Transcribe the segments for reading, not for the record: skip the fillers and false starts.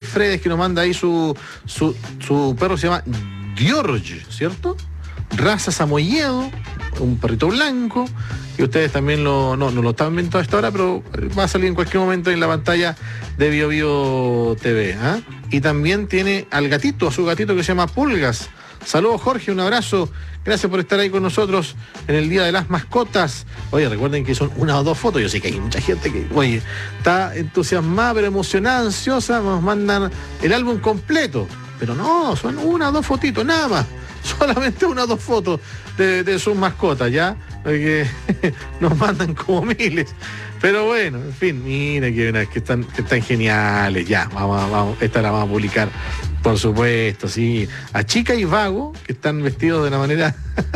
Fredes, que nos manda ahí su perro, se llama George, ¿cierto? Raza samoyedo, un perrito blanco, que ustedes también no lo están viendo a esta hora, pero va a salir en cualquier momento en la pantalla de Bio Bio TV. Y también tiene a su gatito que se llama Pulgas. Saludos, Jorge, un abrazo. Gracias por estar ahí con nosotros en el Día de las Mascotas. Oye, recuerden que son 1 o 2 fotos. Yo sé que hay mucha gente que, oye, está entusiasmada, pero emocionada, ansiosa. Nos mandan el álbum completo. Pero no, son 1 o 2 fotitos, nada más. Solamente 1 o 2 fotos de sus mascotas, ¿ya? Porque nos mandan como miles. Pero bueno, en fin, mira que están geniales. Ya, vamos, esta la vamos a publicar, por supuesto, sí. A Chica y Vago, que están vestidos de una manera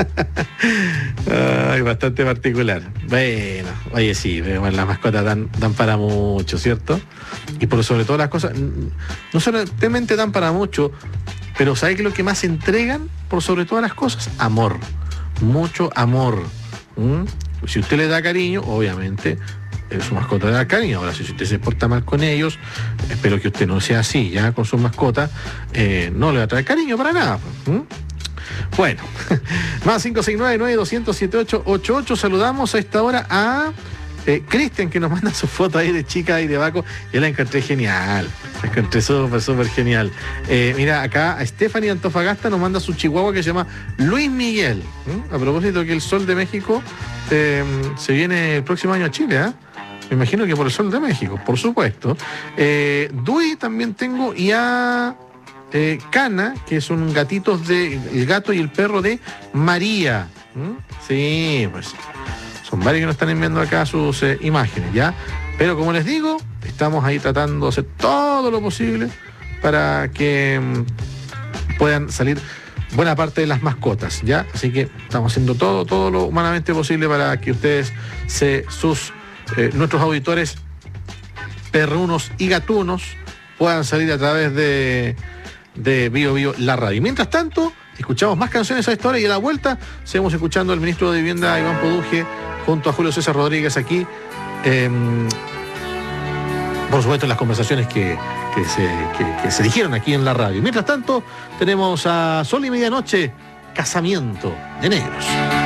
bastante particular. Bueno, oye, sí, las mascotas dan para mucho, ¿cierto? Y por sobre todas las cosas, no solamente dan para mucho, pero ¿sabes qué es lo que más entregan por sobre todas las cosas? Amor. Mucho amor. Si usted le da cariño, obviamente su mascota le da cariño. Ahora, si usted se porta mal con ellos, espero que usted no sea así, ya con sus mascotas, no le va a traer cariño para nada. Bueno, más 569-9200-7888. Saludamos a esta hora a Cristian, que nos manda su foto ahí de Chica y de Baco. Yo la encontré genial. La encontré súper genial. Mira, acá a Stephanie Antofagasta nos manda su chihuahua que se llama Luis Miguel. A propósito que el Sol de México se viene el próximo año a Chile, Me imagino que por el Sol de México, por supuesto. Dui también tengo, y a Cana, que son gatitos el gato y el perro de María. Sí, pues son varios que nos están enviando acá sus imágenes, ¿ya? Pero como les digo, estamos ahí tratando de hacer todo lo posible para que puedan salir buena parte de las mascotas, ¿ya? Así que estamos haciendo todo lo humanamente posible para que ustedes, nuestros auditores perrunos y gatunos, puedan salir a través de Bio Bio, la radio. Mientras tanto, escuchamos más canciones a esta hora y a la vuelta seguimos escuchando al ministro de Vivienda, Iván Poduje, junto a Julio César Rodríguez aquí. Por supuesto, en las conversaciones que se dijeron aquí en la radio. Mientras tanto, tenemos a Sol y Medianoche, Casamiento de Negros.